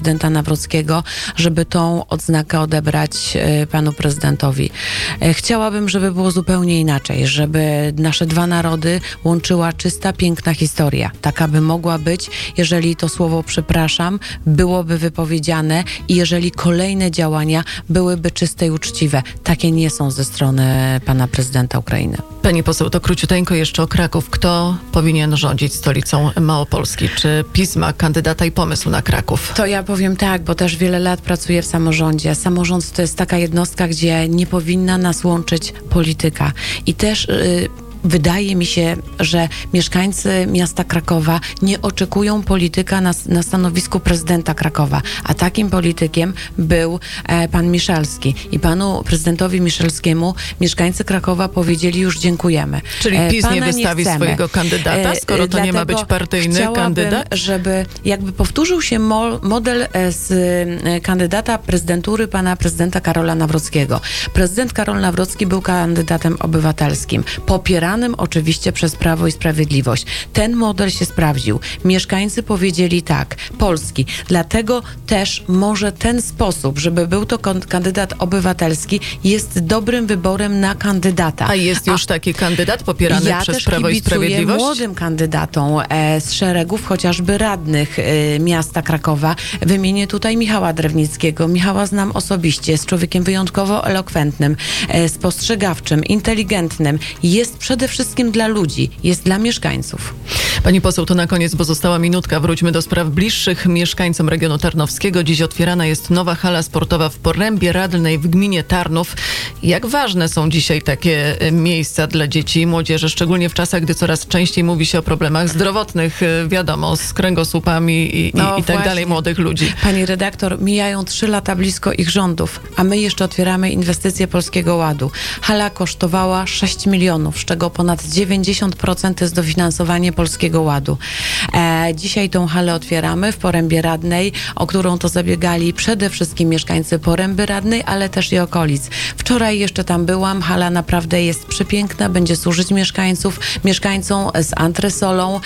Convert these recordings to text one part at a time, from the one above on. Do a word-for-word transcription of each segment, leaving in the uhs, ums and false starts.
prezydenta Nawrockiego, żeby tą odznakę odebrać panu prezydentowi. Chciałabym, żeby było zupełnie inaczej, żeby nasze dwa narody łączyła czysta, piękna historia. Taka by mogła być, jeżeli to słowo przepraszam byłoby wypowiedziane i jeżeli kolejne działania byłyby czyste i uczciwe. Takie nie są ze strony pana prezydenta Ukrainy. Pani poseł, to króciuteńko jeszcze o Kraków. Kto powinien rządzić stolicą Małopolski? Czy PiS ma kandydata i pomysł na Kraków? To ja powiem tak, bo też wiele lat pracuję w samorządzie. Samorząd to jest taka jednostka, gdzie nie powinna nas łączyć polityka. I też... Yy, Wydaje mi się, że mieszkańcy miasta Krakowa nie oczekują polityka na, na stanowisku prezydenta Krakowa, a takim politykiem był e, pan Miszalski. I panu prezydentowi Miszalskiemu mieszkańcy Krakowa powiedzieli już dziękujemy. Czyli PiS e, nie wystawi nie swojego kandydata, skoro to nie ma być partyjny kandydat? Żeby jakby powtórzył się mo, model z e, kandydata prezydentury pana prezydenta Karola Nawrockiego. Prezydent Karol Nawrocki był kandydatem obywatelskim. Popierany oczywiście przez Prawo i Sprawiedliwość. Ten model się sprawdził. Mieszkańcy powiedzieli tak, Polski. Dlatego też może ten sposób, żeby był to kandydat obywatelski, jest dobrym wyborem na kandydata. A jest już A taki kandydat popierany ja przez Prawo i Sprawiedliwość? Ja też młodym kandydatom e, z szeregów chociażby radnych e, miasta Krakowa. Wymienię tutaj Michała Drewnickiego. Michała znam osobiście. Jest człowiekiem wyjątkowo elokwentnym, e, spostrzegawczym, inteligentnym. Jest przede wszystkim dla ludzi, jest dla mieszkańców. Pani poseł, to na koniec, bo została minutka. Wróćmy do spraw bliższych mieszkańcom regionu tarnowskiego. Dziś otwierana jest nowa hala sportowa w Porębie Radnej w gminie Tarnów. Jak ważne są dzisiaj takie miejsca dla dzieci i młodzieży, szczególnie w czasach, gdy coraz częściej mówi się o problemach zdrowotnych, wiadomo, z kręgosłupami i, no, i, i tak dalej młodych ludzi. Pani redaktor, mijają trzy lata blisko ich rządów, a my jeszcze otwieramy inwestycje Polskiego Ładu. Hala kosztowała sześć milionów, z czego ponad dziewięćdziesiąt procent jest dofinansowanie Polskiego Ładu. E, dzisiaj tą halę otwieramy w Porębie Radnej, o którą to zabiegali przede wszystkim mieszkańcy Poręby Radnej, ale też i okolic. Wczoraj jeszcze tam byłam. Hala naprawdę jest przepiękna, będzie służyć mieszkańców, mieszkańcom z antresolą.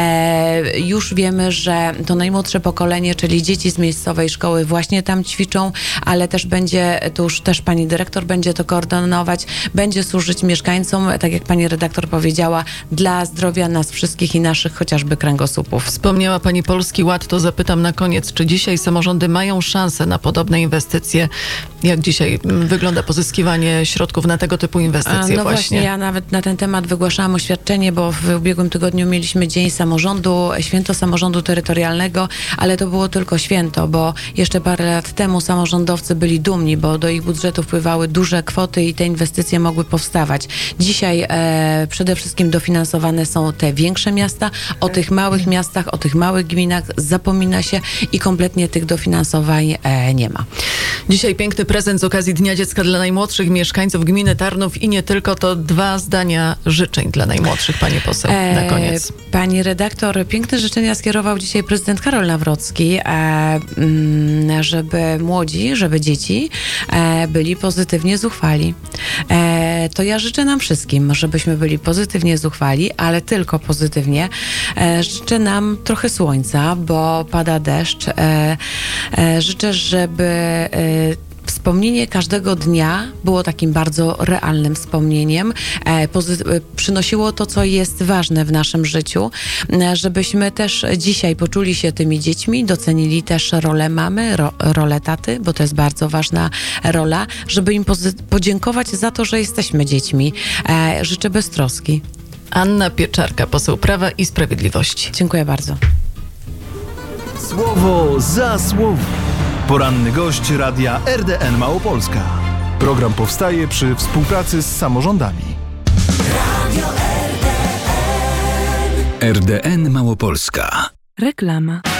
E, już wiemy, że to najmłodsze pokolenie, czyli dzieci z miejscowej szkoły właśnie tam ćwiczą, ale też będzie, to już też pani dyrektor będzie to koordynować, będzie służyć mieszkańcom, tak jak pani redaktor powiedziała, dla zdrowia nas wszystkich i naszych chociażby kręgosłupów. Wspomniała pani Polski Ład, to zapytam na koniec, czy dzisiaj samorządy mają szansę na podobne inwestycje? Jak dzisiaj wygląda pozyskiwanie środków na tego typu inwestycje? A, no właśnie? właśnie, ja nawet na ten temat wygłaszałam oświadczenie, bo w ubiegłym tygodniu mieliśmy Dzień Samorządu, Święto Samorządu Terytorialnego, ale to było tylko święto, bo jeszcze parę lat temu samorządowcy byli dumni, bo do ich budżetu wpływały duże kwoty i te inwestycje mogły powstawać. Dzisiaj e, przede wszystkim dofinansowane są te większe miasta. O tych małych miastach, o tych małych gminach zapomina się i kompletnie tych dofinansowań e, nie ma. Dzisiaj piękny prezent z okazji Dnia Dziecka dla najmłodszych mieszkańców gminy Tarnów i nie tylko. To dwa zdania życzeń dla najmłodszych, pani poseł, e, na koniec. Pani redaktor, piękne życzenia skierował dzisiaj prezydent Karol Nawrocki, e, żeby młodzi, żeby dzieci e, byli pozytywnie zuchwali. E, to ja życzę nam wszystkim, żebyśmy byli pozytywnie zuchwali, ale tylko pozytywnie. E, życzę nam trochę słońca, bo pada deszcz. E, e, życzę, żeby e, wspomnienie każdego dnia było takim bardzo realnym wspomnieniem. E, pozy- przynosiło to, co jest ważne w naszym życiu, e, żebyśmy też dzisiaj poczuli się tymi dziećmi, docenili też rolę mamy, ro- rolę taty, bo to jest bardzo ważna rola, żeby im pozy- podziękować za to, że jesteśmy dziećmi. E, życzę beztroski. Anna Pieczarka, poseł Prawa i Sprawiedliwości. Dziękuję bardzo. Słowo za słowo. Poranny gość Radia R D N Małopolska. Program powstaje przy współpracy z samorządami. R D N Małopolska. Reklama.